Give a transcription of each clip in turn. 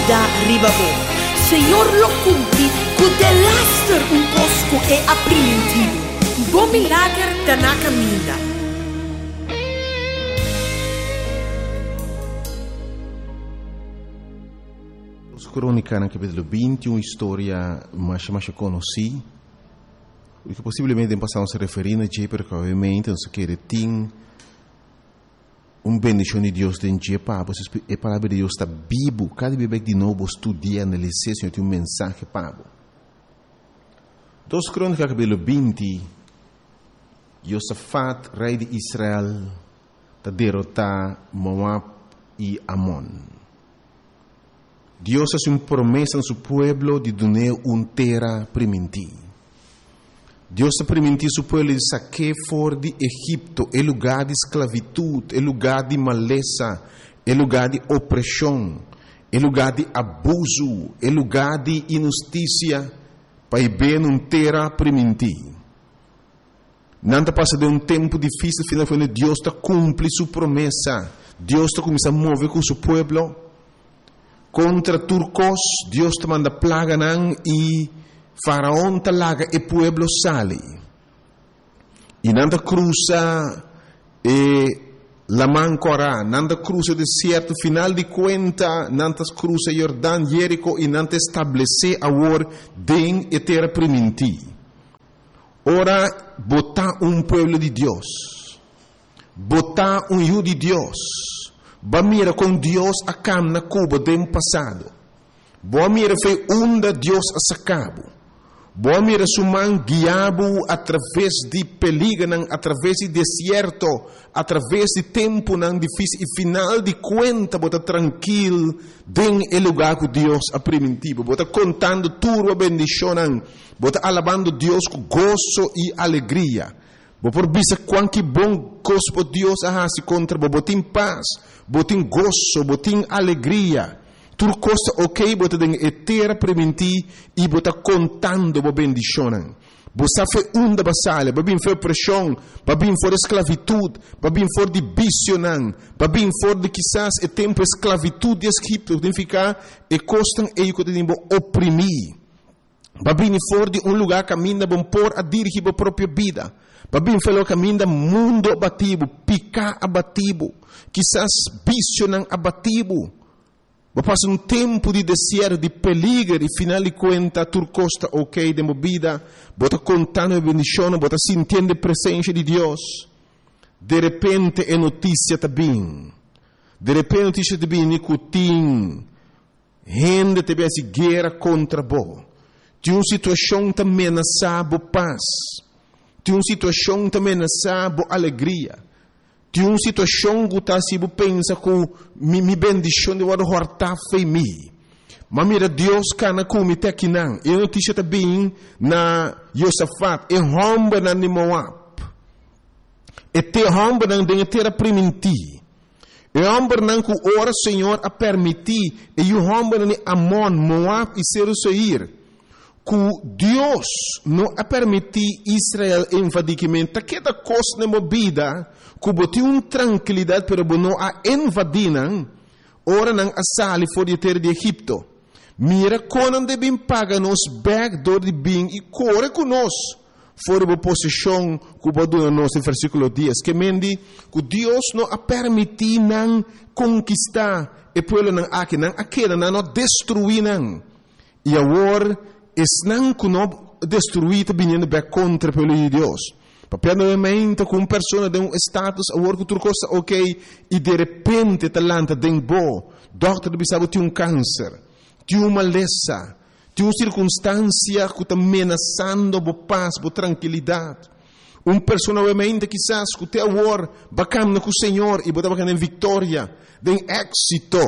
ajuda ribabo. Senhor lo cumpri, cu de laster un posco e aprimentivo. Bom milagre da na caminha. Os crônicas no capítulo 20, uma história mais conhecida, que possivelmente passamos a referir a dia, porque obviamente não se quer ter bendição de Deus dentro de Papa, a palavra de Deus está vivo, cada vez de novo estudia, analisar, Senhor, tem mensagem para Dos crônicas capítulo 20, Josafat, rei de Israel, está derrotar Moab e Amon. Deus hace uma promessa no seu povo de dar uma terra primitiva. Deus está permitindo seu povo de saquear fora de Egipto, é lugar de esclavitud, é lugar de maleza, é lugar de opressão, é lugar de abuso, é lugar de injustiça, para ver uma terra primitiva. Não passa de um tempo difícil, final quando Deus está cumpre sua promessa. Deus está começando a mover com seu povo. Contra turcos, Deus te manda plaga e Faraón te laga e pueblo sale. E nanda cruza la mancora, nanda cruza o deserto, final de conta, nanda cruza Jordão, Jerico e nanda estabelece agora den e terra primitiva. Ora, botar pueblo de Deus, botar hijo de Deus. Ba mira com Deus a cam na Cuba do passado. Boa mira foi onde Deus a sacabo. Boa mira suman guiabo através de peligro, através de deserto, através de tempo não difícil e final de conta bota tranquilo den lugar que Deus a primitivo. Bota contando tua bendição, bota alabando Deus com gozo e alegria. Por bisa quanto bom gosto Deus a se contra botin paz, botin gozo, botin alegria. Tudo costa ok, bota den etera prementi e bota contando bo bendição. Bosa fe unda basale, babin fe opressão, babin for esclavitud, babin for de bicionan, babin for de quizás e tempo esclavitud de Egipto, significa e costan e que tempo oprimir. Babin for de lugar caminha bom por a dirigir a própria vida. Babin felo caminha mundo abativo, picar abativo, quizás bicionan abativo. Passa tempo de deserto, de peligro, e final de conta, tu costa ok de movida, bota contando a bendição, bota sentindo a presença de Deus. De repente a notícia está bem. De repente a notícia está bem, nicotim. Gente te vê guerra contra bo. Tem uma situação que ameaça a paz. Tem uma situação que ameaça a alegria. Tem uma situação que está se pensa que me bendição de horta foi me. Mas mira Deus cana com me aqui não. E a notícia está bem na Josafat. E romba na Moab. E te romba na terra primitiva. E romba na que ora Senhor a permitir. E o romba na Amon, Moab e Seir. Que Deus não a permitir Israel invadimento. Que da coisa na movida. Que bote tranquilidade, pero não a invadina, ora não a sali fora de terra de Egipto. Mira, quando devem pagar nos backdoor de bem e corre conosco, fora da posição que o nos em versículo 10, que mendi que Deus não a permitir não conquistar e pueblo não aqui, não aquela, não destruir não. E agora, es não que não destruir também back contra o pueblo de Deus. Papel novamente com uma pessoa de status, a work outra coisa ok, e de repente talanta de bo, doctor bisabo tem câncer, tem uma maleza, tem uma circunstância que está ameaçando a paz, a tranquilidade. Uma pessoa novamente quizás que tem a war, bacana com o Senhor e bota bacana em vitória, de êxito,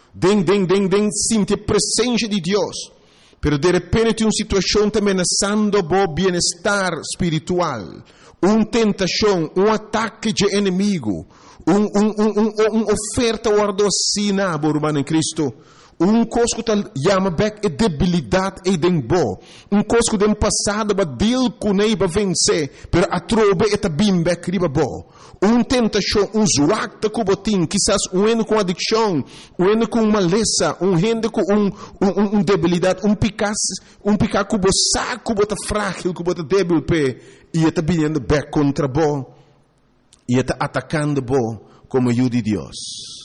de sentir a presença de Deus. Pero de repente tem uma situação que está ameaçando o bem-estar espiritual. Uma tentação, ataque de inimigo, uma oferta guardosina, irmão em Cristo, coisa que chama back é debilidade e dembo. Coisa que dem passado ba deal com nei ba vencer, pero a trobe e bim back riba bo. Tentação, zwakte que botin, quizás ene com adicção, ene com maleza, rende com debilidade, picar que bo saco, bota frágil, que bota débil pe, e está vindo back contra bo, e está atacando bo como ajuda de Deus.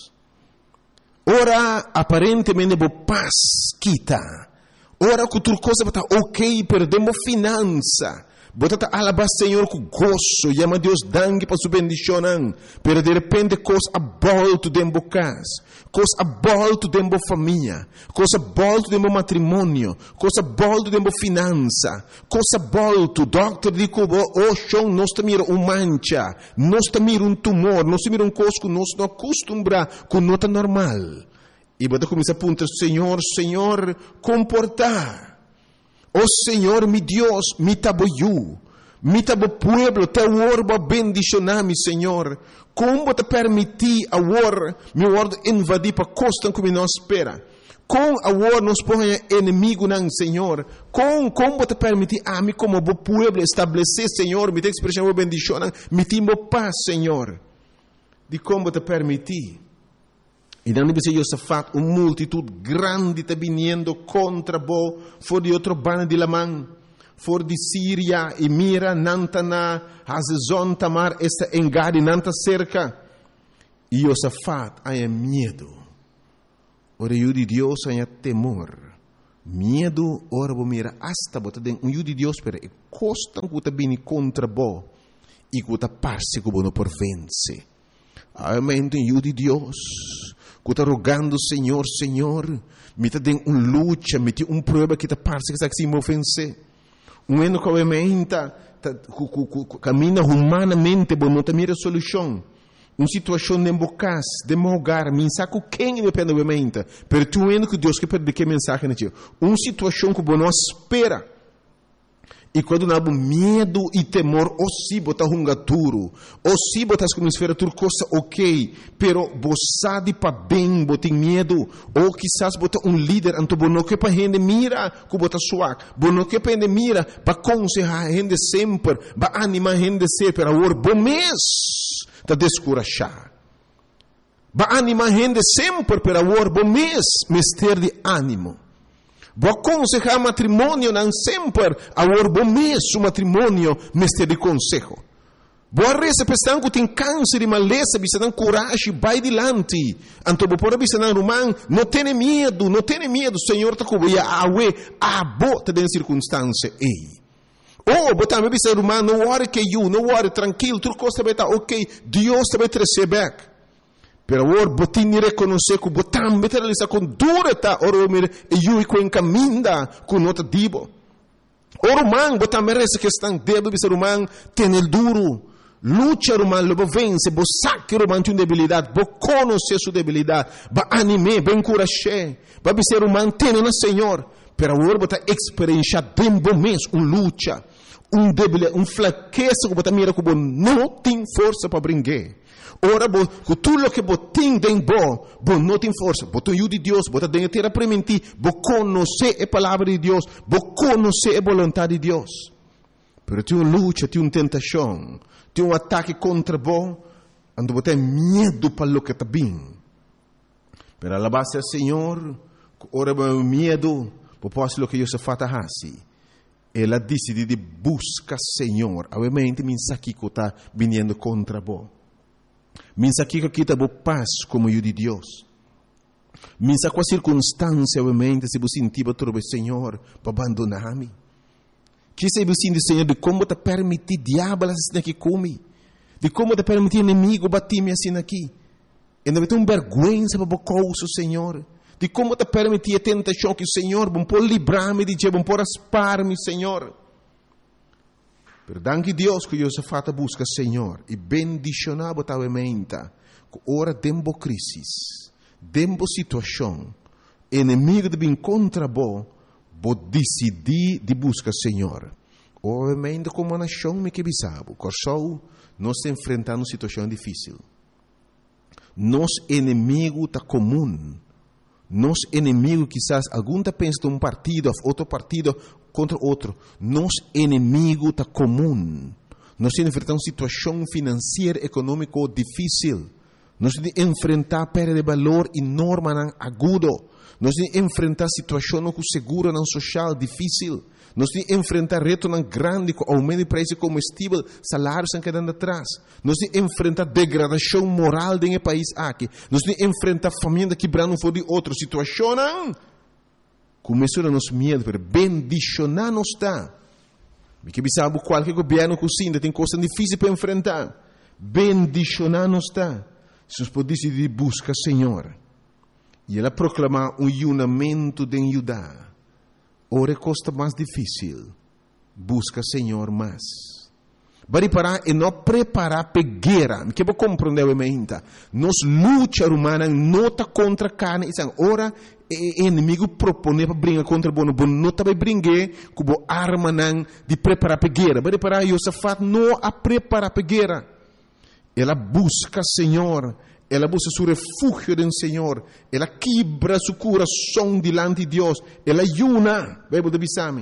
Ora, aparentemente, bo paz quita. Ora, que tudo coisa está ok, perdemos finança. Bota alabar Senhor com gozo, chama Deus dangue para sua bendição, pero de repente coisa abolto dentro casa, coisa abolto dentro família, coisa abolto dentro matrimônio, coisa abolto dentro finança, coisa abolto, doctor diz que o chão nós mira mancha, nós mira tumor, nós mira coisa que nós não acostumbra com nota normal. E bota começa a apontar, Senhor, comportar. Oh Senhor, mi Deus, mi tabo pueblo, te orba bendicionar-me, Senhor. Como te permitir agora, mi word invadir para costa como nós espera. Com agora nos põe inimigo, não, Senhor. Como te permitir a mim como pueblo estabelecer, Senhor, me te expressão bendição, me timbo paz, Senhor. De como te permitir. E não deve ser Josafat, multitud grande está vindo contra bo, for de outro bando de Lamã, for de Síria, e mira, nantana, Hazezon, Tamar, esta engade, nanta cerca. E Josafat, há medo. Ora, o de Deus, há temor. Medo, ora, mira, hasta bota den, o de Deus, pero e costan que está vindo contra bo, e que está parce que não por vence. Amém, o de Deus. Que está rogando, Senhor, me está dando luta, me tem prova que está parece que está se ofencer. Ano que obviamente caminha humanamente, bom, não tem mira solução. Situação de embocas, de mogar, me saco quem depende obviamente. Pero tu ano que Deus que perde que mensagem nele. Situação que bom não espera. E quando nós medo e temor, ou se botar duro, ou se botar como esfera tudo coisa ok, pero você de para bem, botar medo, ou quizás botar líder, então não que para gente mira, que botar suave, não que para gente mira, para aconselhar a gente sempre, para animar a gente sempre, para o bom mês, para descorachar. Para animar a gente sempre, para o bom mês, ter de ânimo. Vou aconselhar matrimônio não sempre, agora bom mês o matrimônio mestre de conselho. Boa reza pensando que tem câncer e maleza, bisa não coragem, vai adiante. Então por bisa não romano, não tenha medo, Senhor está cobrindo a bota de circunstância ei. Oh, botar me bisa romano, não worry que não worry tranquilo, tudo coisa vai estar ok, Deus vai te receber. Pero agora, botin reconhecer que botam meter ali com dureza, ora mir e eu com encaminda com nota dibo. Ora man, botam merece que estão débil, ser humano tem el duro. Lucha humano, lo vence, bo saque humano tem debilidade, bo conhecer sua debilidade, ba anime, ba encorajar, ba ser humano tem na Senhor. Pero agora botar experiência dembo mês, luta, debilidade, fraqueza que botar mira que não tem força para brincar. Ora, com tudo que você tem dentro, você não tem força. Você tem de Deus, você tem que ter para mentir. Você conhece a palavra de Deus, você conhece a vontade de Deus. Mas tem uma luta, tem uma tentação, tem um ataque contra você, onde você tem medo para o que está bem. Mas a base do Senhor, ora, o medo, você pode o que Deus faz assim. Ela decide de buscar o Senhor. Obviamente, mensagem que está vindo contra você. Minsa que kita bo paz como eu de Deus. Minsa com a circunstância, obviamente, se você sentir para o Senhor, para abandonar-me. Que se você sentir, Senhor, de como te permitir diabo assim aqui comigo. De como te permitir inimigo bater-me assim aqui. E não vai ter uma vergonha para o coisa, Senhor. De como te permitir a tentação que o Senhor, bom por livrar-me de Deus, bom por aspar-me, Senhor. Pero danke Deus que Josafat busca Senhor e bendicionar botavelmente que ora dembo crisis, dembo situação, inimigo de bem contra bo decidir de buscar Senhor. Obviamente como a nação me que bisabo, corsou nós enfrentando situação difícil. Nos inimigo tá comum, Nos inimigos, quizás, algum tá pensa de um partido, outro partido contra outro. Nos inimigo tá comum. Nós enfrentamos situação financeira, econômica difícil. Nós enfrentar perda de valor enorme, agudo. Nós enfrentar situação com seguro social difícil. Nós enfrentar reto grande com aumento de preço de combustível, salários estão quedando atrás. Nós enfrentar degradação moral do país aqui. Nós enfrentar família quebrando um de outra situação. Começou a nos medo, pero bendicionar não está. Porque sabe qualquer governo cozinha tem coisas difíceis para enfrentar. Bendicionar não está. Se os pode decidir busca Senhor. E ela proclamar um unimento de ajudar. Ora costa mais difícil. Busca Senhor mais. Bari parar e não preparar para guerra. Que vou compreender realmente. Nos luta humana não está contra carne. Ora o inimigo propõe para brincar contra bono. Bono não está para brincar com a arma de preparar para guerra. Bari parar e Josafat não a preparar para guerra. Ela busca Senhor. Ela busca seu refúgio do Senhor. Ela quebra seu coração diante de Deus. Ela ayuna. Bebo de bisame.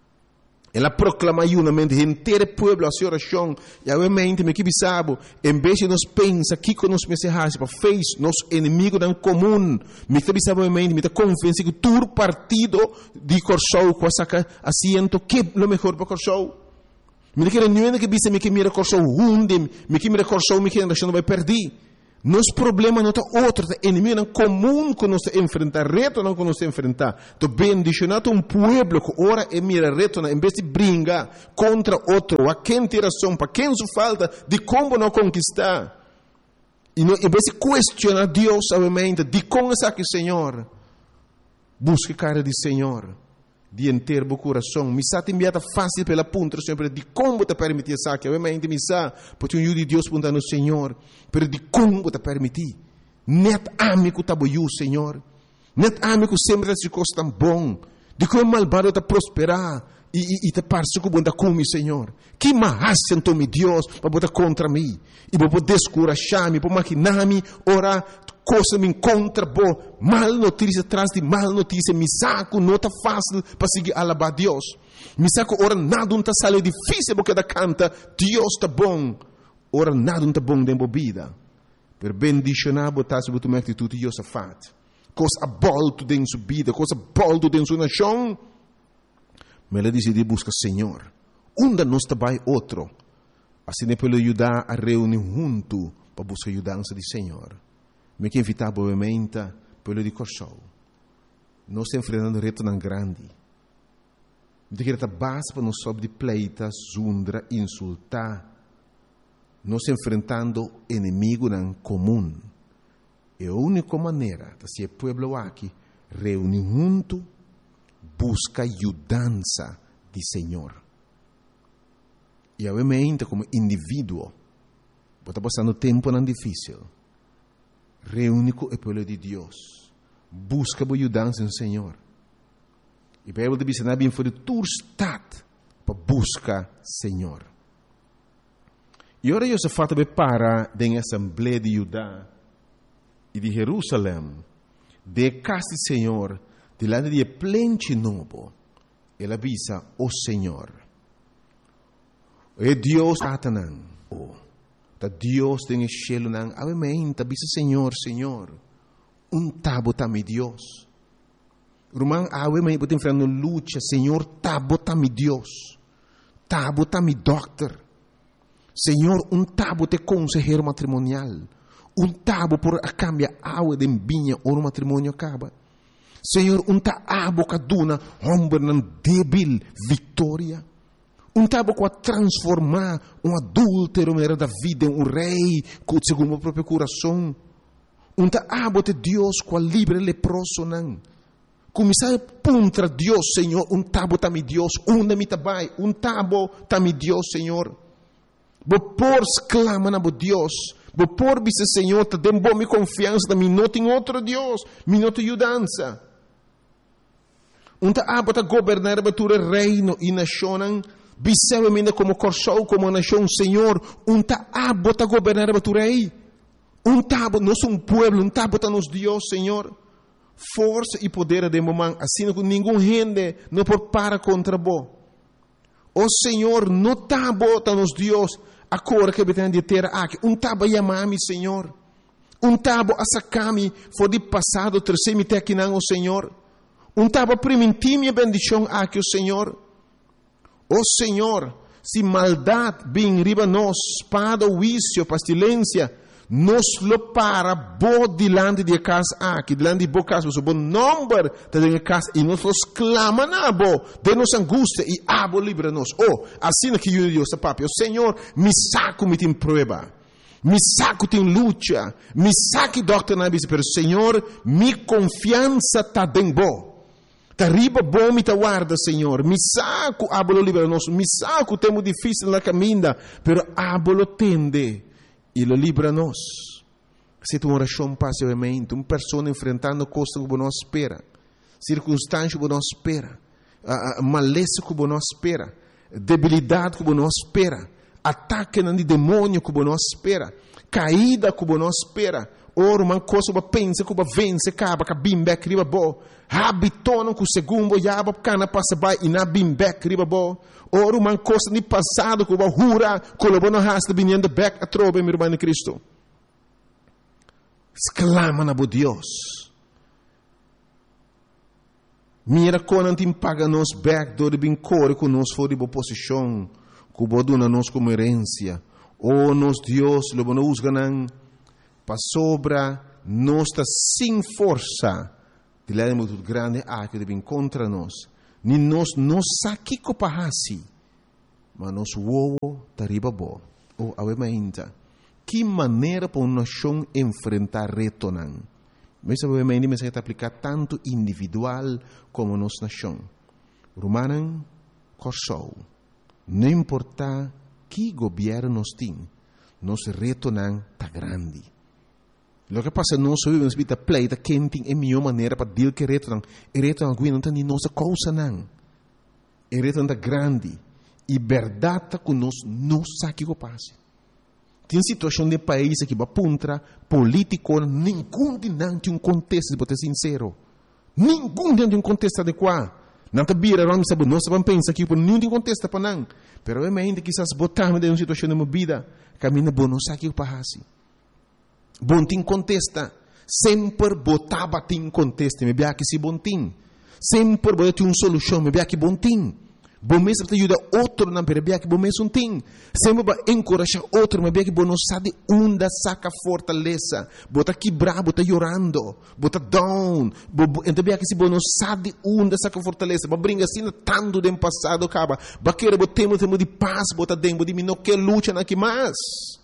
Ela proclama ayunamento. Inteiro povo a sua oração. E obviamente, me que bisabo. Em vez de nos pensa que com nos mensagens para fez nos inimigos em comum. Me que bisabo obviamente. Me que confiança que todo partido de Corsou com essa assento que é o melhor para Corsou. Me que não é que bisa me que mira Corsou hunde. Me que mira Corsou me que a nação vai perder. Nosso problema não é outro, é inimigo comum que nós enfrentar, reto não que nós enfrentar. Então, bendicionado um povo que ora e mira reto, em vez de brincar contra outro, a quem tem razão, para quem se falta, de como não conquistar. E não, em vez de questionar Deus, obviamente, de como é que Senhor, busque cara de Senhor, de inteiro o coração. Me está enviada fácil pela ponta, sempre de como te permitir isso aqui. Obviamente, me está, porque um de Deus pergunta no Senhor, pero de como te permitir. Net amigo tá bom, Senhor. Net amigo sempre se costa tão bom. De como malvado te prosperar e te parece que bom come, Senhor. Que mais sentou me Deus para botar contra mim e para descorajar-me, para maquinar-me, orar. Coisa me encontra boa, mal notícia atrás de mal notícia, me saco, não está fácil para seguir alabar Deus. Me saco, ora nada não está sale difícil porque da canta, Deus está bom. Ora nada não está bom dentro da vida. Per bendicionar, botar sobre tua atitude de Josafat. Coisa abolto dentro sua vida, coisa abolto dentro sua nação. Mas ela decidiu buscar Senhor. Onde nós trabalha outro. Assim é para ajudar a reunir junto para buscar a ajudança do Senhor. Me que invitar obviamente pelo de Corsou. Nós estamos enfrentando reto tão grande. De que está base para nós sobre de pleita, zundra, insultar. Nós estamos enfrentando inimigo em comum. É a única maneira de ser povo aqui reunir junto, busca ajudança do Senhor. E obviamente como indivíduo, está passando tempo não difícil. Reúne com o povo de Deus. Busca a ajudança no Senhor. E a Bíblia diz que não é for tu estado para buscar Senhor. E agora Josafat para da Assembleia de Judá e de Jerusalém, de casa do Senhor, delante de plente novo. Ele avisa o Senhor. É Deus Satanás. Deus tem cielo nang obviamente bisa Senhor tabo mi Deus rumang obviamente botem frente luta Senhor tabo mi Deus tabo mi doctor Senhor tabo te consejero matrimonial tabo por a cambia água de vinha ou matrimônio acaba Senhor abo kaduna homem nan débil vitória tabo com a transformar adúltero da vida em rei segundo o próprio coração. Abo de Deus com a livre leproso não. Começar contra Deus, Senhor. Tabo tá mi Deus. Onde me tabai? Tabo tá mi Deus, Senhor. Por exclama na Deus. Por dizer, Senhor, te dem bom mi confiança da mi não tem outro Deus. Mi não tem ajudança. Abo tá governar o reino e nação. Bisewamente como Corsou, como nação, Senhor, abo está governar a tu rei. Tabo, nós somos um povo, tabo está nos Deus, Senhor. força e poder de mamãe, assim que nenhum gente não pode parar contra bo. O Senhor não está botando nos Deus a cor que tem de ter aqui. Taba chamar-me, Senhor. Taba a sacar-me for de passado, trazer-me até aqui não, o Senhor. Taba permitir minha bendição aqui, o Senhor. O Senhor, se maldade vem riba nós, espada, vício, pestilência, nos lo para bo dilante de casa aqui, dilante de bo casa, o bom número de casa, e nós los clama na bo, de nos angústia, e abo livra-nos. Assim que eu Deus, papi, o Senhor, me saco me tem prova, me saco tem luta, me saque doutrina, pero Senhor, me confiança tá bem bo. Tá riba bom me tá guarda, Senhor. Me saco, abolo livra-nos, me saco, temo difícil na caminha, pero abolo tende. E lo libra-nos. Se tu oração passivamente, uma pessoa enfrentando coisas que não espera, circunstâncias que não espera, maleza que não espera, debilidade que não espera, ataque de demônio que não espera, caída que não espera, ora uma coisa que pensa que vence, acaba que bimbek riba bo, habitono que segundo yaba cana passa by e na bimbek riba bo. Ora uma coisa de passado que vai jura, que o bono hasta vinendo back a trobe, meu irmão em Cristo. Exclama na bo Deus. Mira quando não paga nos back do de bem core que nos for de boa posição, que o boduna nos como herência. Nos Deus, lo bono usganan, para sobra, nos está sem força. De lá é muito grande que de bem contra nós. Ni nos saki ko pahasi, mas nos wowo tariba bo. Awemainta. Que maneira para uma nação enfrentar reto não? Mas awemainta me se aplicar tanto individual como nos nação. Romanan corsou. Não importa que governo nos tem, nos reto não tá grande. Lo que passa nós vivemos vida pleita quem tem a melhor maneira para deal que reto não. E reto não não tem nem nossa causa não. E reto não grande. E verdade que nós não sabe o que passa. Tem situação de país que vai puntra político, nenhum de não tem um contexto, de ser sincero. Nenhum tem um contexto adequado. Não tá bira, vamos saber, nós vamos pensar que nenhum tem contexto para não. Pero é ainda que essas botamos de uma situação de uma vida, caminha bom, não sabe o que passa. Bom tim contesta, sempre botava tim contesta, me bia que se bom tim, sempre botava uma solução, me bia que bom tim, bom mesmo te ajuda outro na me bia que bom mesmo tim, sempre vai encorajar outro, me bia que bom não sabe onde saca fortaleza, bota quebrar, bota chorando, bota down, então bia que se bom não sabe onde saca fortaleza, vai brincar assim tanto do passado acaba, vai querer botemos de paz, bota dentro de mim não quer luta na que mais.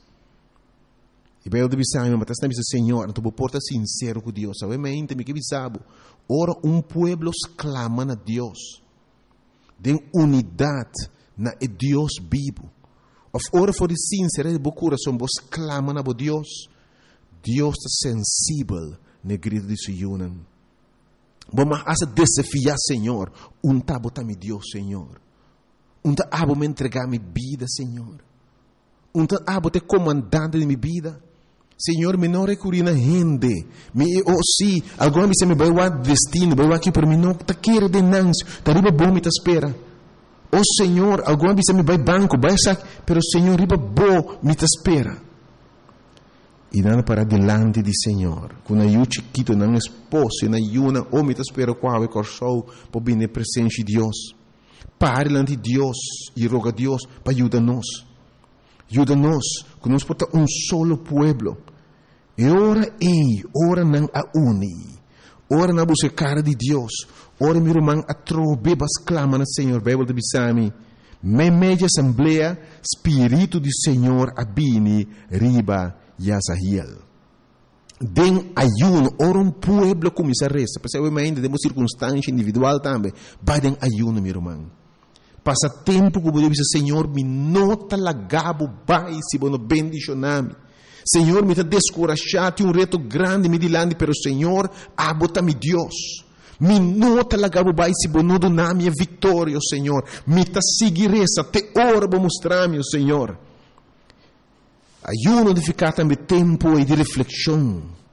E bem, eu deve saber, mas está dizendo, Senhor, não estou porta sincero com Deus. Sabe, mas me que bisabo. Ora, pueblo clama a Deus. De unidade na Deus vivo. Ora, for sincero de bo coração, vos clama a Deus. Deus está sensível na grito de Sion. Vamos a desafiar, Senhor. Tabo tá mi Deus, Senhor. Tabo me entregar minha vida, Senhor. Tabo te comandante de minha vida. Senhor, me não recorri na gente. Se alguma vez me vai o destino, vai aqui para mim, não está querendo de nancio, está riba bom me espera. Senhor, alguma vez me vai banco, vai sair, pero Senhor, riba bom me espera. E nada para delante de Senhor. Quando eu chiquito, não esposo, na yuna, me espera qual é corso, para vir na presença de Deus. Pare diante de Deus e roga a Deus para ajudar-nos. Ajuda-nos, que nós podemos solo pueblo. E ora não a uni. Ora não busca cara de Deus. Ora meu irmão a trobebas clama no Senhor. Bíblia de Bisami. Media assembleia, Espírito do Senhor abini, riba e asahiel. Den ayuno, ora pueblo começa a resta. Porque eu ainda temos circunstância individual também. Vai den ayuno, meu irmão. Passa tempo que eu digo, Senhor, me nota lagabo, vai, se bono bendicioname. Senhor, me está descorajado, um reto grande, me dilande, pero Senhor, abota-me Deus. Me nota lagabo, vai, se bono doname a vitória, Senhor. Me está seguir essa, te ora, vou mostrar-me, Senhor. Ayuno de ficar também tempo e de reflexão.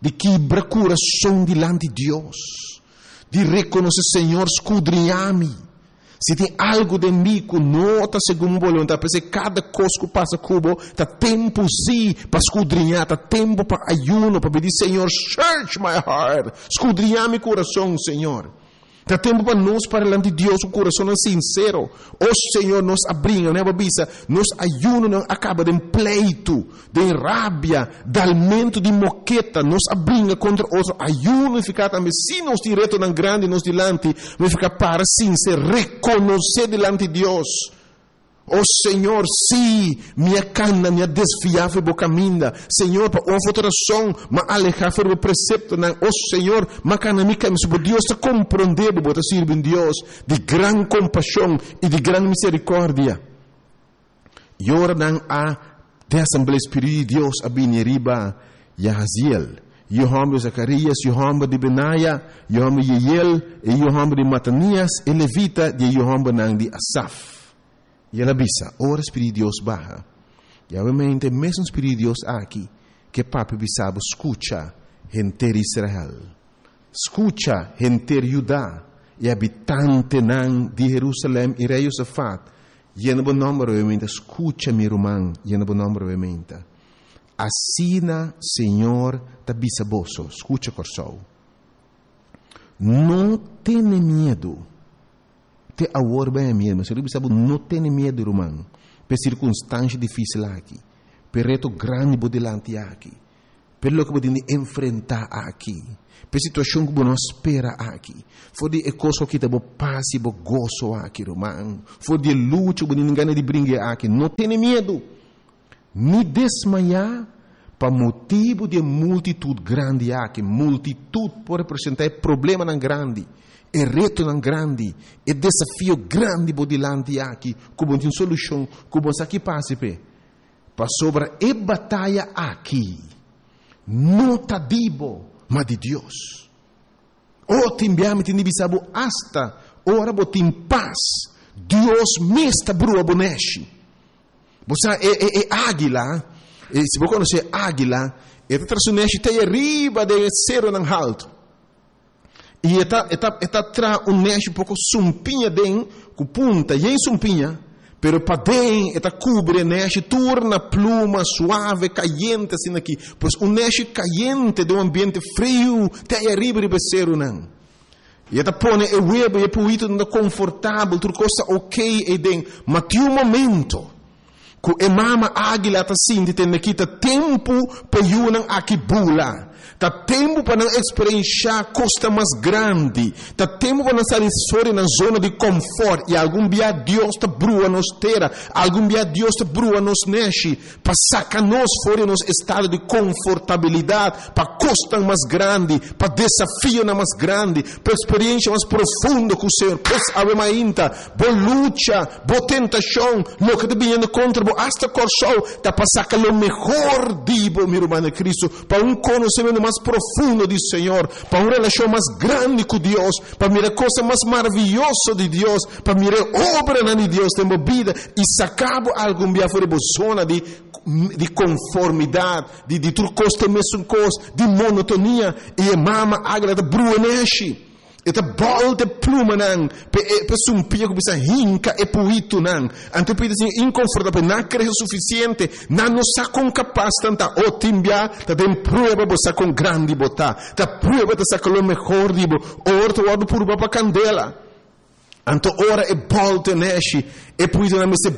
de quebrar coração diante de Deus, de reconhecer, Senhor, escudrinha-me. Se tem algo de mim que não está segundo a vontade, porque cada coisa que passa cubo, está tempo sim para escudrinhar, está tempo para ayuno, para pedir, Senhor, search my heart, escudrinhar meu coração, Senhor. Está tempo para nós, para diante de Deus, o coração é sincero. O Senhor nos abrinha, né, babisa? Nos ayuno não acaba de pleito, de rabia, de aumento de moqueta, nos abrinha contra os ayuno e ficar também, se nós direto na grande, nos dilante, vai ficar para sincero, reconhecer diante de Deus. Oh Senhor, sim, minha cana, minha desviava e caminha. Senhor, para uma alteração, mas alejar o precepto, não. Oh Senhor, mas cana me caminha, para Deus te compreender, para servir Deus de gran compaixão e de gran misericórdia. E ora não há de Assembleia Espírita de Deus a bineriba Yahaziel, Yohamba de Zacarias, Yohamba de Benaia, Yohamba de Yeiel, e Yohamba de Matanias, e Levita de Yohamba não de Asaf. E ela bisa, ora Espírito de Deus barra. E obviamente, mesmo Espírito de Deus aqui, que papi bisabo, escucha, gente de Israel. Escucha, gente de Judá, e habitante de Jerusalém, e rei Josafat. E no bom nome, obviamente, escucha, meu irmão, e no bom nome, obviamente. Assina, Senhor, ta bisaboso, escucha, corsou. Não tenha medo. Te agora bem mesmo, mas eu sabe não tem medo, irmão, por circunstância difícil aqui, por reto grande por delante aqui, pelo que podemos enfrentar aqui, por situação que não espera aqui, for de coisa que te bo paz e bo gozo aqui, irmão, for de luta que ninguém de brincar aqui, não tem medo, me desmaiar para motivo de multitude grande aqui, multitude por representar problema não grande. É reto não grande, é desafio grande por delante aqui, como tem solução, como aqui passa para sobre a batalha aqui, não tá dibo, mas de Deus. O timbiame tem bisabo hasta ora botim paz, Deus mesta brua boneshi. Você é águila, se você conhece águila, é traçuneshi tem arriba de cero não alto. E está tra um neche um pouco sumpinha den, com punta, e em sumpinha, pero para den, está cubre neche, torna pluma suave, caliente assim aqui, pois um neche caliente de um ambiente frio, tem arriba de becero não. E está põe o web e puito não confortável, tudo coisa ok e den, mas tem um momento que a mama águila está assim, de ter aqui tempo para ir aqui bula. Tá tempo para não experienciar costa mais grande. Tá tempo para não sair fora na zona de conforto. E algum dia Deus te brua nos terra. Algum dia Deus te brua nos neche. Para sacar nós fora nos estado de confortabilidade. Para costa mais grande. Para desafio mais grande. Para experiência mais profunda com o Senhor. Pois ave mainta. Boa luta. Boa tentação. Lo que te vindo contra. Boa hasta corção. Tá para sacar o melhor dibo, meu irmão Cristo. Para conhecimento mais profundo do Senhor, para uma relação mais grande com Deus, para mirar coisa mais maravilhosa de Deus, para mirar obra de Deus tem vida e sacar algum dia fora de zona de conformidade, de tudo coisa mesmo coisa, de monotonia e a mama águia da bruaneshi. Eta bol de pluma nang, pe sumpia que bisa hinca e puito nang. Anto pide assim inconfortável, não cresce o suficiente, não sa com capaz tanta o timbia, ta tem prueba bosa com grande bota, ta prueba ta saca lo melhor dibo, orto wado purba pa candela. Anto ora e bolte neshi e puito na meste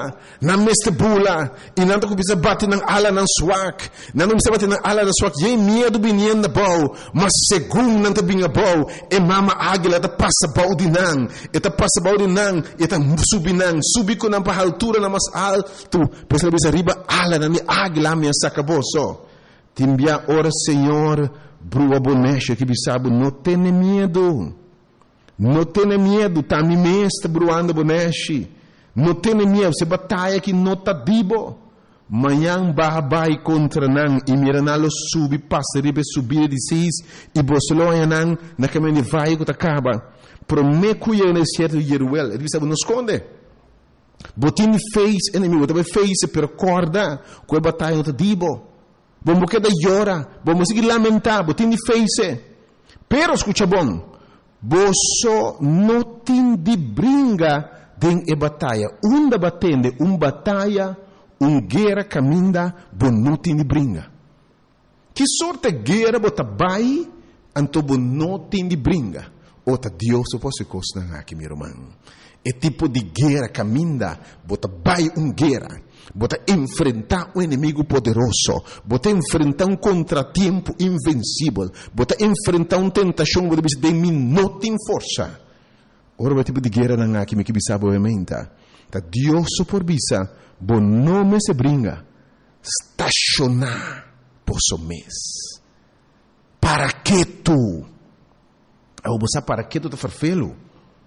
bula e nanto que bisa bate nang ala nang swak nanto bisa bate nang ala nang swak ye medo binien na bau mas segundo nanto binga bau e mama águila ta passa bau di nang e ta passa bau di nang e ta subi ko nang pa altura na mas alto pesa bisa riba ala na ni águila minha sacaboso timbia ora Senhor brua bonecha que bisabo não tem medo. Não tenha medo, tá me mesta bruando bonechi. Não tenha medo, se batalha que não tá dibo. Manhã babai contra nan e miranalo subi passa ribe subir de seis e bosloia nan na caminho vai que acaba. Prometo que é certo Jeruel, ele sabe não esconde. Botin fez inimigo, também fez per corda, com a batalha não tá dibo. Vamos quedar llorar, vamos seguir lamentar, vos tienes face. Pero escucha bom, vos não tem de brinca den e batalha. Uma batende, batalha, guerra caminha, vos não tem de brinca. Que sorte guerra vos vai, então vos não tem de brinca. Ota Deus posso costar aqui, meu irmão. É tipo de guerra caminha, vos vai guerra. Bota enfrentar um inimigo poderoso, bota enfrentar um contratempo invencível, bota enfrentar uma tentação de mim não tem força. Ora o tipo de guerra não há que me bisaba obviamente. Tá Deus por bisa, bom nome se brinca, estacionar posso mês. Para que tu? Ao você para que tu te farfelo?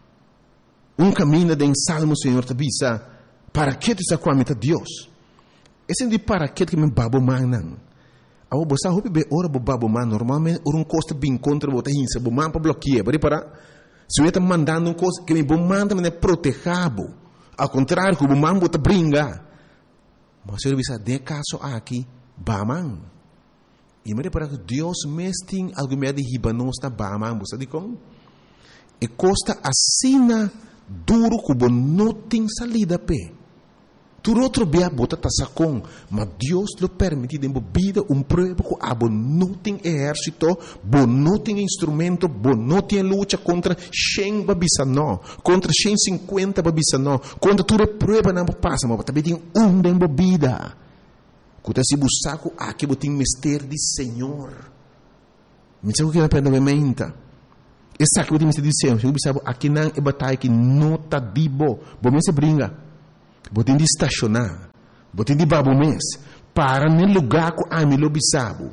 Caminho de salmo Senhor te bisa. Para que tu está com a meta Deus? Esse é de para que me babo manan. Ao você hope be ora bo babo man normalmente um costa bem contra bota hinsa bo man para bloquear, para se eu está mandando coisa que me bo manda me protegabo. Ao contrário, que bo man bota brinca. Mas se eu bisa de caso aqui baman. E me para que Deus mesting algo me de hibanos na baman, você diz como? E costa assina duro que bo não tem salida pé. Tu outro bia bota tasacon, mas Deus lhe permite de vida prova que abo não tem exército, bo não tem instrumento, bo não tem luta contra 100 babisa não, contra 150 babisa não, contra tu prova não passa, mas também tem de vida. Quando se busca aqui botem mister de Senhor. Me sabe que na pena mementa. Essa que botem mister de Senhor, eu sabe aqui não é batalha que não tá dibo, bo me se brinca. Botem de estacionar, botem de babo mês, para no lugar que a mim lo bisabo,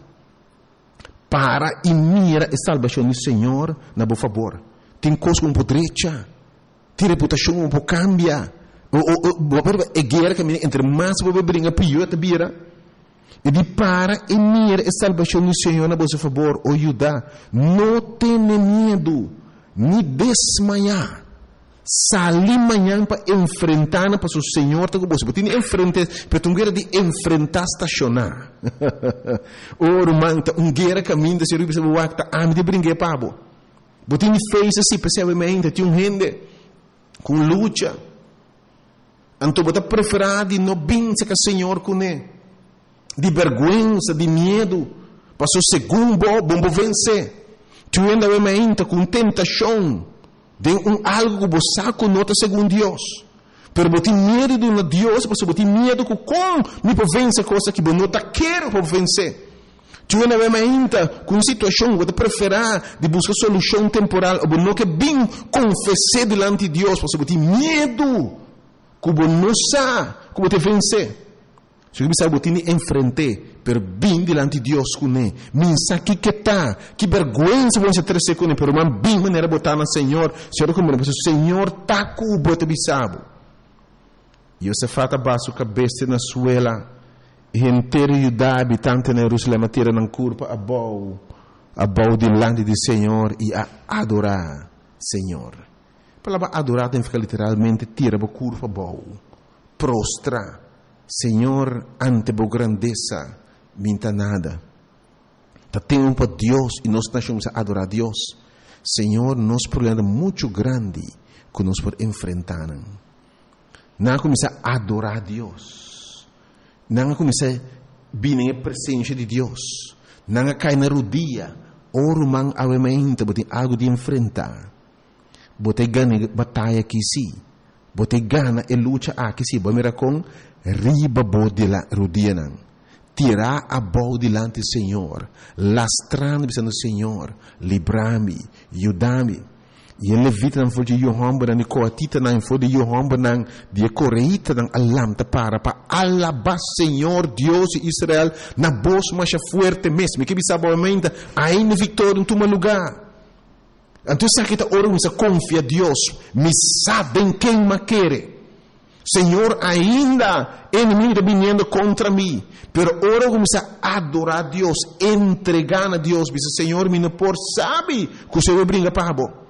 para e mira a salvação do Senhor na boa favor. Tem coisa com podrecha, tem reputação um pouco cambia, é guerra que entre mais você brinca pior te vira. E de para e mira a salvação do Senhor na boa favor, o Judá, não tenha medo, nem desmaiar. Salir amanhã para enfrentar para o Senhor, tá com você. Porque tem enfrentar, para tu guerra de enfrentar estacionar. Oro manta, guerra caminho de ser o bispo wakta, de brincar pabo. Porque tem fez assim, percebamente, tem gente com luta. Então bota preferar de não vencer com o Senhor com ele, de vergonha, de medo, para o segundo bom vencer. Tu ainda obviamente com tentação. De algo que você saco nota segundo Deus. Pero você tem medo de Deus, você tem medo que como me pode vencer coisa que você não quer para vencer. Tu ainda vê ainda com situação que você prefere de buscar solução temporal, ou não que bem confessar diante de Deus, você tem medo que você não sabe como te vencer. Se você sabe que você enfrentar, pero bem diante de Deus com ele. Minsa que tá, que vergonha você ter com ele, pero man bem maneira botar no Senhor. Senhor como o Senhor tá com o bote bisabo. E você fata baixo cabeça na suela, e inteiro Judá habitante na Jerusalém tira na curva a bau diante do Senhor e a adorar Senhor. A palavra adorar tem que ficar literalmente tira a curva bau, prostra. Senhor, ante a grandeza, minta nada. Tem para Deus e nós estamos a adorar a Deus. Senhor, nós problema muito grande que nós podemos enfrentar. Não começar a adorar a Deus. Não começar a vir na presença de Deus. Não cair na rodilha. Oro man avemento, botem algo de enfrentar. Botem ganha batalha aqui sim. Botem gana e luta aqui sim. Bom, mira com riba bode la rodilha não. Tirar a bola delante do Senhor, lastrando o Senhor, livrar-me, ajudar-me. E ele levita não foi de Yohamba, não coatita não foi de Yohamba, não de correita não alamta para alabar Senhor Deus de Israel na voz mais forte mesmo. Que bisa boamente ainda vitória em todo lugar. Então se aqui está orando, se confia Deus, me sabe em quem me quer. Senhor, ainda inimigo está vindo contra mim, pero ora começa a adorar a Deus, entregar a Deus, diz Senhor, me não por sabe que o Senhor brinca para bo.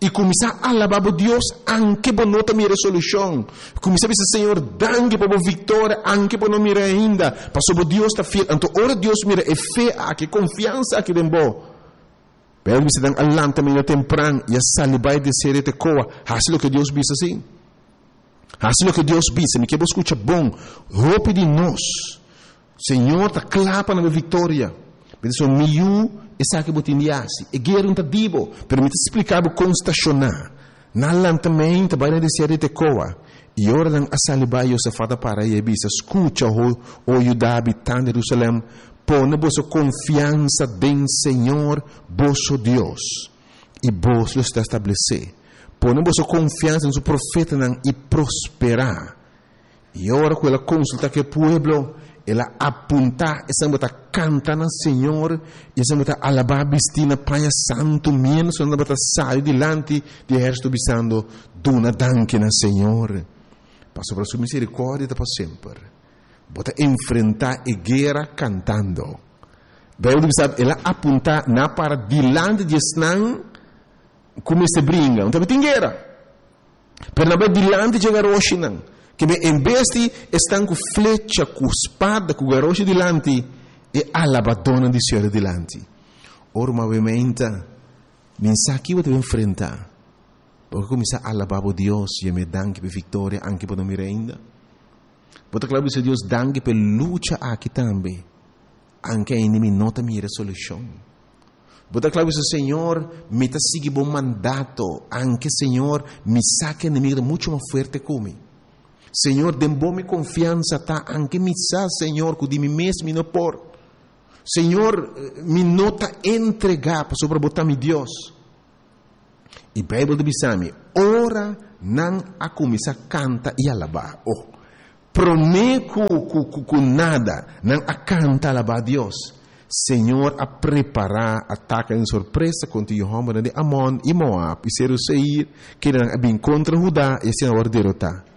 e começar a alabar a Deus anche por nota minha resolução. Começar a dizer, Senhor, danke por a vitória, anche por não mira ainda. Passou por Deus está fiel. Então, ora Deus mira é fé aqui, confiança aqui dentro. Pero se dan alanta minha temprano e a salibai de ser te coa. Assim o que Deus diz assim. Assim o que Deus diz, me que você escuta bom, roupa de nós. Senhor, tá clapa na minha vitória. Mas o miu essa que botindiasi. E guerra não tá dibo. Permite explicar o como estacionar. Na lantamento, vai de ser te coa. E ora dan a salibai o se fada para e bisa. Escuta o Judá habitante de Jerusalém. Põe vossa confiança em Senhor, vosso Deus. E vos lo está estabelecer. Põe vossa confiança no profeta e prosperar. E ora com ela consulta que o povo ela apuntar, essa bota canta no Senhor, e essa bota alabar bistina Pai Santo, menos essa bota sai delante de exército bisando, dona danke no Senhor. Passo para sua misericórdia para sempre. Bota enfrentar a guerra cantando. Bem, sabe, ela apuntar na para delante de Snan, como se brinca, então tem guerra. Pero na delante de Garoshinan. Que em vez de estar com flecha, com espada, com garoche delante, e alabadona de Senhor delante. Ora, obviamente, mensagem que você vai enfrentar. Porque começar a alabar a Deus e me danke por vitória, anche por não me ainda. Porque claro que Deus danke por luta aqui também. Anche a inimigo nota minha resolução. Porque claro que o Senhor me está seguindo bom mandato. Anche Senhor me saque inimigo muito mais forte como. Senhor, dê-me confiança, tá? Anche me sa, Senhor, que de mim mesmo não por. Senhor, me nota entregar para sobrebotar-me Deus. E a Bíblia diz-me, ora não a começar a cantar e alabar. Oh, prometo com nada, não a cantar e alabar a Deus. Senhor, a preparar ataque em surpresa contra Jehová de Amon e Moab, e Seir, que não é bem contra Judá, e assim a hora de derrotar.